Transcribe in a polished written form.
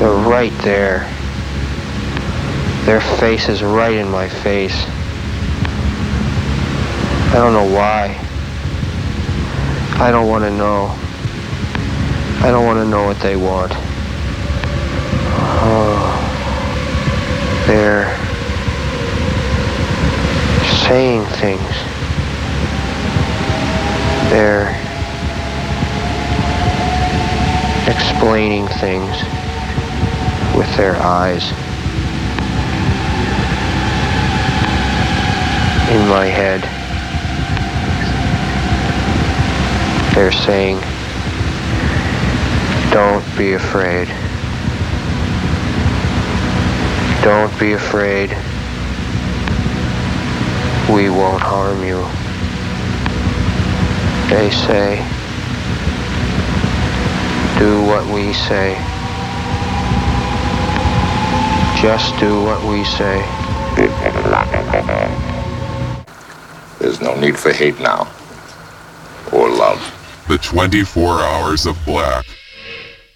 They're right there. Their face is right in my face. I don't know why. I don't want to know. I don't want to know what they want. Oh, they're saying things. They're explaining things with their eyes. In my head, they're saying, don't be afraid. Don't be afraid. We won't harm you. They say, do what we say. Just do what we say. There's no need for hate now, or love. The 24 Hours of Black.